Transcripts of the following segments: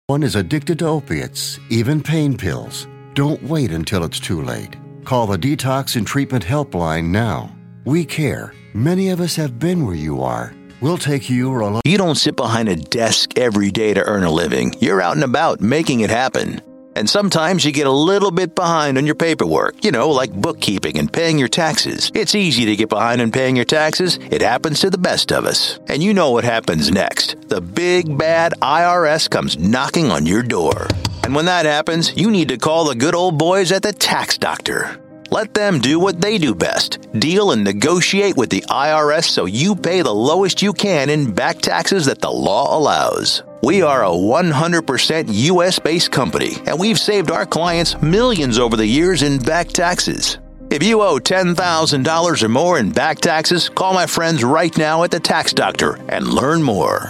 One is addicted to opiates, even pain pills. Don't wait until it's too late. Call the Detox and Treatment Helpline now. We care. Many of us have been where you are. We'll take you or a... You don't sit behind a desk every day to earn a living. You're out and about making it happen. And sometimes you get a little bit behind on your paperwork, like bookkeeping and paying your taxes. It's easy to get behind on paying your taxes. It happens to the best of us. And you know what happens next. The big bad IRS comes knocking on your door. And when that happens, you need to call the good old boys at the Tax Doctor. Let them do what they do best. Deal and negotiate with the IRS so you pay the lowest you can in back taxes that the law allows. We are a 100% U.S.-based company, and we've saved our clients millions over the years in back taxes. If you owe $10,000 or more in back taxes, call my friends right now at the Tax Doctor and learn more.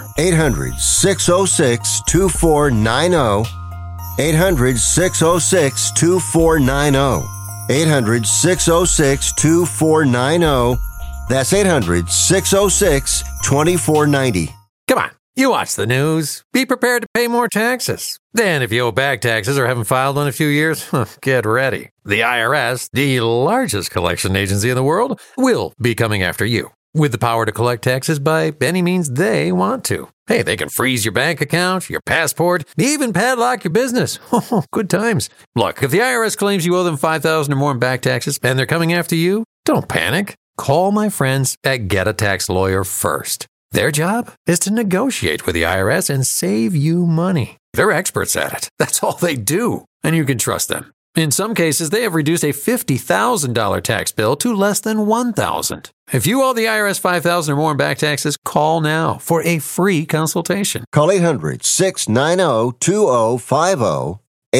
800-606-2490. 800-606-2490. 800-606-2490. That's 800-606-2490. Come on, you watch the news. Be prepared to pay more taxes. Then if you owe back taxes or haven't filed in a few years, get ready. The IRS, the largest collection agency in the world, will be coming after you with the power to collect taxes by any means they want to. Hey, they can freeze your bank account, your passport, even padlock your business. Oh, good times. Look, if the IRS claims you owe them $5,000 or more in back taxes and they're coming after you, don't panic. Call my friends at Get a Tax Lawyer first. Their job is to negotiate with the IRS and save you money. They're experts at it. That's all they do, and you can trust them. In some cases, they have reduced a $50,000 tax bill to less than $1,000. If you owe the IRS $5,000 or more in back taxes, call now for a free consultation. Call 800-690-2050.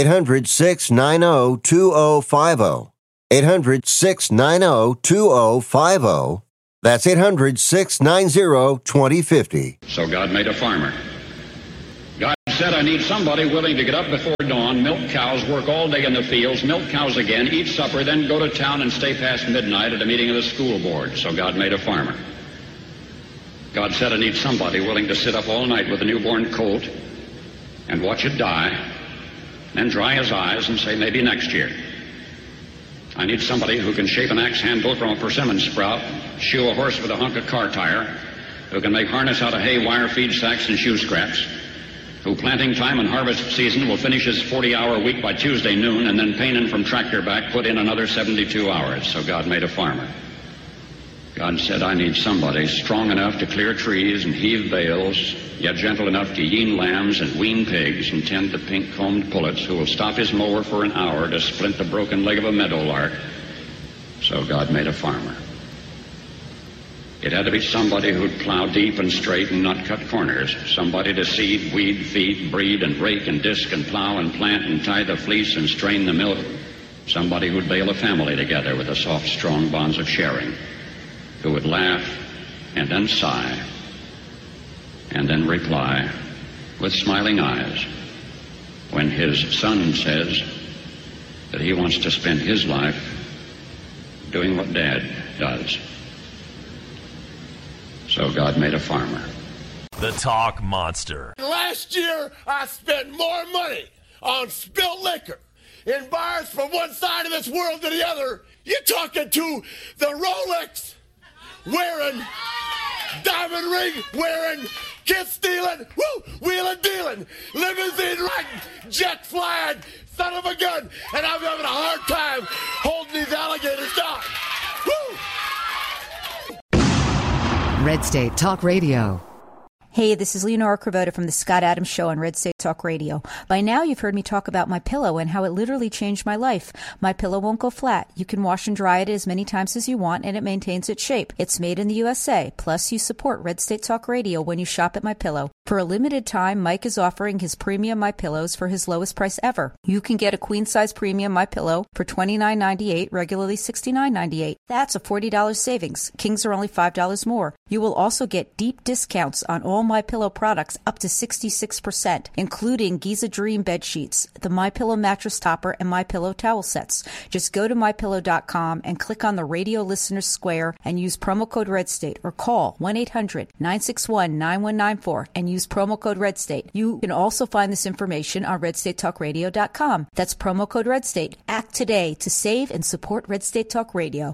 800-690-2050. 800-690-2050. That's 800-690-2050. So God made a farmer. God said, I need somebody willing to get up before dawn, milk cows, work all day in the fields, milk cows again, eat supper, then go to town and stay past midnight at a meeting of the school board. So God made a farmer. God said, I need somebody willing to sit up all night with a newborn colt and watch it die, then dry his eyes and say, maybe next year. I need somebody who can shape an axe handle from a persimmon sprout, shoe a horse with a hunk of car tire, who can make harness out of hay, wire, feed sacks, and shoe scraps, who planting time and harvest season will finish his 40-hour week by Tuesday noon, and then painin' from tractor back put in another 72 hours. So God made a farmer. God said, I need somebody strong enough to clear trees and heave bales, yet gentle enough to yean lambs and wean pigs and tend the pink-combed pullets, who will stop his mower for an hour to splint the broken leg of a meadowlark. So God made a farmer. It had to be somebody who'd plow deep and straight and not cut corners. Somebody to seed, weed, feed, breed, and rake and disc and plow and plant and tie the fleece and strain the milk. Somebody who'd bale a family together with the soft, strong bonds of sharing. Who would laugh and then sigh and then reply with smiling eyes when his son says that he wants to spend his life doing what Dad does. So God made a farmer. The Talk Monster. Last year, I spent more money on spilt liquor in bars from one side of this world to the other. You're talking to the Rolex wearing, diamond ring wearing, kiss stealing, wheeling dealing, limousine riding, jet flying, son of a gun, and I'm having a hard time holding these alligators down. Woo! Red State Talk Radio. Hey, this is Leonora Cravota from the Scott Adams Show on Red State Talk Radio. By now, you've heard me talk about MyPillow and how it literally changed my life. MyPillow won't go flat. You can wash and dry it as many times as you want, and it maintains its shape. It's made in the USA. Plus, you support Red State Talk Radio when you shop at MyPillow. For a limited time, Mike is offering his premium MyPillows for his lowest price ever. You can get a queen-size premium MyPillow for $29.98, regularly $69.98. That's a $40 savings. Kings are only $5 more. You will also get deep discounts on all MyPillow products up to 66%, including Giza Dream bed sheets, the MyPillow mattress topper, and MyPillow towel sets. Just go to MyPillow.com and click on the Radio Listeners Square and use promo code RedState or call 1-800-961-9194 and use use promo code RedState. You can also find this information on redstatetalkradio.com. That's promo code RedState. Act today to save and support Red State Talk Radio.